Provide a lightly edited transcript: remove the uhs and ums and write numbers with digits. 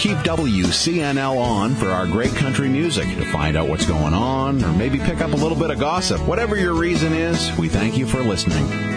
Keep WCNL on for our great country music to find out what's going on, or maybe pick up a little bit of gossip. Whatever your reason is, we thank you for listening.